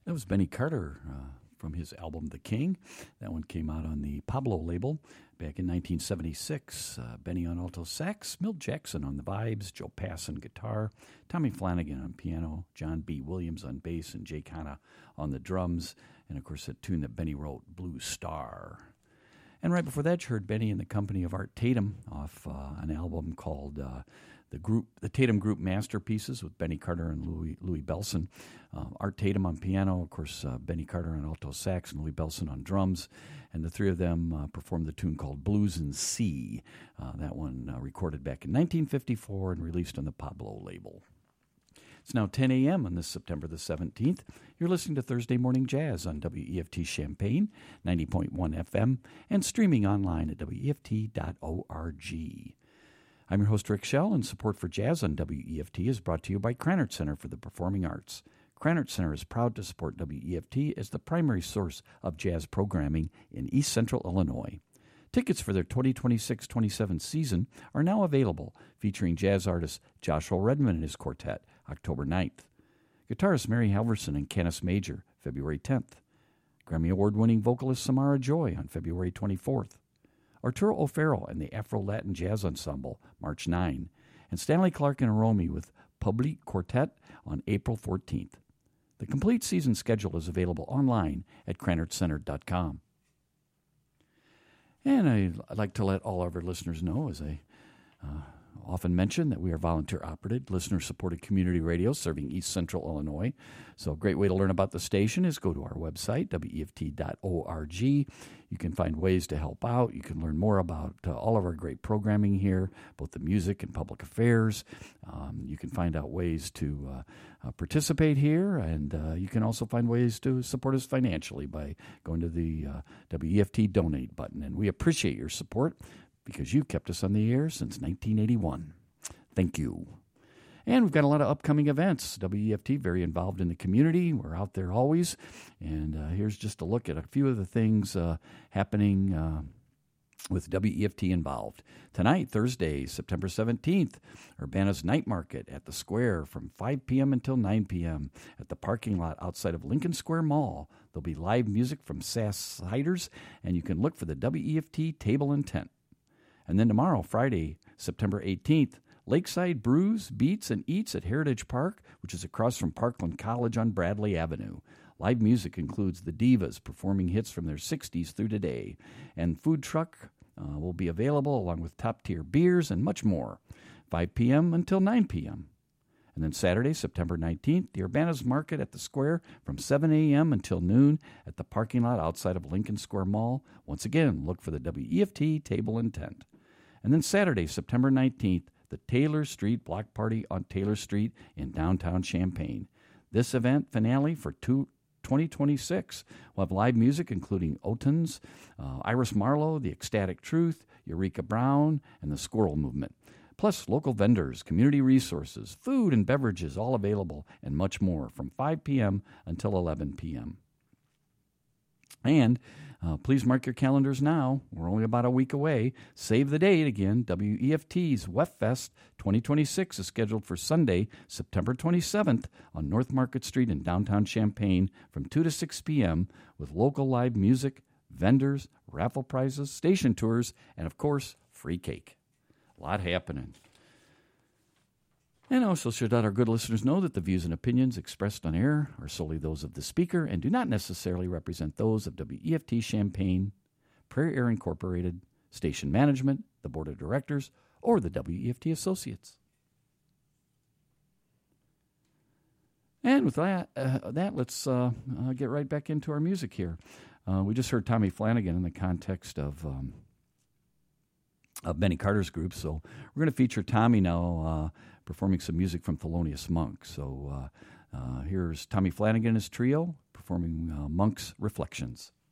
That was Benny Carter from his album The King. That one came out on the Pablo label back in 1976. Benny on alto sax, Milt Jackson on the vibes, Joe Pass on guitar, Tommy Flanagan on piano, John B. Williams on bass, and Jake Hanna on the drums. And, of course, that tune that Benny wrote, Blue Star. And right before that, you heard Benny in the company of Art Tatum off an album called the Tatum Group Masterpieces with Benny Carter and Louis Bellson. Art Tatum on piano, of course, Benny Carter on alto sax, and Louis Bellson on drums. And the three of them performed the tune called Blues in C. That one recorded back in 1954 and released on the Pablo label. It's now 10 a.m. on this September the 17th. You're listening to Thursday Morning Jazz on WEFT Champaign, 90.1 FM, and streaming online at WEFT.org. I'm your host, Rick Schell, and support for jazz on WEFT is brought to you by Krannert Center for the Performing Arts. Krannert Center is proud to support WEFT as the primary source of jazz programming in East Central Illinois. Tickets for their 2026-27 season are now available, featuring jazz artist Joshua Redman and his quartet, October 9th. Guitarist Mary Halverson and Canis Major, February 10th. Grammy Award-winning vocalist Samara Joy on February 24th. Arturo O'Farrell and the Afro-Latin Jazz Ensemble, March 9, and Stanley Clark and Aromi with Publique Quartet on April 14th. The complete season schedule is available online at KrannertCenter.com. And I'd like to let all of our listeners know, as I often mention, that we are volunteer-operated, listener-supported community radio serving East Central Illinois. So a great way to learn about the station is go to our website, WEFT.org. You can find ways to help out. You can learn more about all of our great programming here, both the music and public affairs. You can find out ways to participate here, and you can also find ways to support us financially by going to the WEFT Donate button. And we appreciate your support, because you've kept us on the air since 1981. Thank you. And we've got a lot of upcoming events. WEFT, very involved in the community. We're out there always. And here's just a look at a few of the things happening with WEFT involved. Tonight, Thursday, September 17th, Urbana's Night Market at the Square from 5 p.m. until 9 p.m. at the parking lot outside of Lincoln Square Mall. There'll be live music from Sass Ciders, and you can look for the WEFT table and tent. And then tomorrow, Friday, September 18th, Lakeside Brews, Beats, and Eats at Heritage Park, which is across from Parkland College on Bradley Avenue. Live music includes the Divas performing hits from their 60s through today. And food truck will be available along with top-tier beers and much more, 5 p.m. until 9 p.m. And then Saturday, September 19th, the Urbana's Market at the Square from 7 a.m. until noon at the parking lot outside of Lincoln Square Mall. Once again, look for the WEFT table and tent. And then Saturday, September 19th, the Taylor Street Block Party on Taylor Street in downtown Champaign. This event finale for 2026 will have live music including Otons, Iris Marlowe, The Ecstatic Truth, Eureka Brown, and the Squirrel Movement. Plus local vendors, community resources, food and beverages all available, and much more from 5 p.m. until 11 p.m. And please mark your calendars now. We're only about a week away. Save the date again. WEFT's WEFFest 2026 is scheduled for Sunday, September 27th on North Market Street in downtown Champaign from 2 to 6 p.m. with local live music, vendors, raffle prizes, station tours, and, of course, free cake. A lot happening. And also should let our good listeners know that the views and opinions expressed on air are solely those of the speaker and do not necessarily represent those of WEFT Champaign, Prairie Air Incorporated, station management, the board of directors, or the WEFT Associates. And with that, let's get right back into our music here. We just heard Tommy Flanagan in the context of Benny Carter's group, so we're going to feature Tommy now performing some music from Thelonious Monk. So here's Tommy Flanagan and his trio performing Monk's Reflections.